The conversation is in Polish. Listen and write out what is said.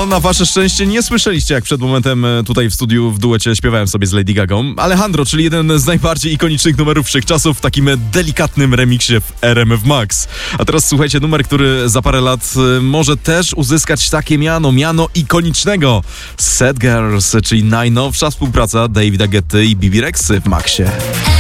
No, na wasze szczęście nie słyszeliście, jak przed momentem tutaj w studiu w duecie śpiewałem sobie z Lady Gagą. Alejandro, czyli jeden z najbardziej ikonicznych numerów wszechczasów w takim delikatnym remiksie w RMF Max. A teraz słuchajcie, numer, który za parę lat może też uzyskać takie miano ikonicznego. Sad Girls, czyli najnowsza współpraca Davida Guetty i Bibi Rexy w Maxie.